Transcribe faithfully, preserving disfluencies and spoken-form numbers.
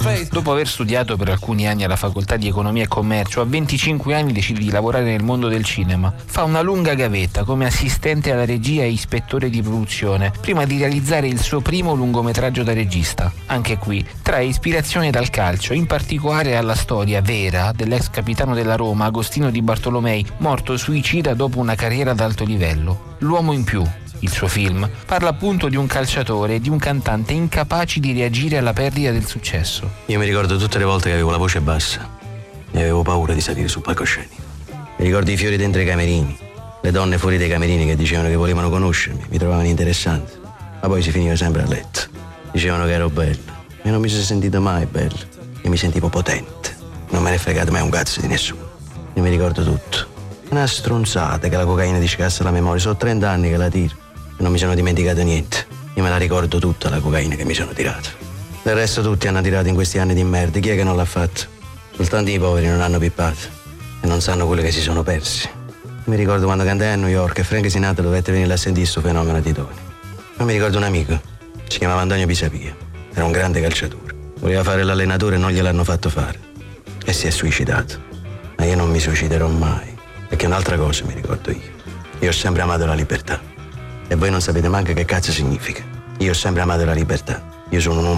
Dopo aver studiato per alcuni anni alla facoltà di economia e commercio, a venticinque anni decide di lavorare nel mondo del cinema. Fa una lunga gavetta come assistente alla regia e ispettore di produzione, prima di realizzare il suo primo lungometraggio da regista. Anche qui trae ispirazione dal calcio, in particolare alla storia vera dell'ex capitano della Roma, Agostino Di Bartolomei, morto suicida dopo una carriera ad alto livello. L'uomo in più, il suo film, parla appunto di un calciatore e di un cantante incapaci di reagire alla perdita del successo. Io mi ricordo tutte le volte che avevo la voce bassa e avevo paura di salire sul palcoscenico. Mi ricordo i fiori dentro i camerini, le donne fuori dai camerini che dicevano che volevano conoscermi, mi trovavano interessante, ma poi si finiva sempre a letto. Dicevano che ero bello e non mi sono sentito mai bello, e mi sentivo potente. Non me ne è fregato mai un cazzo di nessuno. Io mi ricordo tutto. Una stronzata che la cocaina ti scassa la memoria, sono trenta anni che la tiro e non mi sono dimenticato niente. Io me la ricordo tutta la cocaina che mi sono tirato. Del resto tutti hanno tirato in questi anni di merda, chi è che non l'ha fatto? Soltanto i poveri non hanno pippato e non sanno quello che si sono persi. Mi ricordo quando cantai a New York e Frank Sinatra dovette venire a sentire questo fenomeno di Tony. Ma mi ricordo un amico, si chiamava Antonio Pisapia, era un grande calciatore. Voleva fare l'allenatore e non gliel'hanno fatto fare e si è suicidato. Ma io non mi suiciderò mai, perché un'altra cosa mi ricordo io. Io ho sempre amato la libertà e voi non sapete manco che cazzo significa. Io ho sempre amato la libertà. Io sono un uomo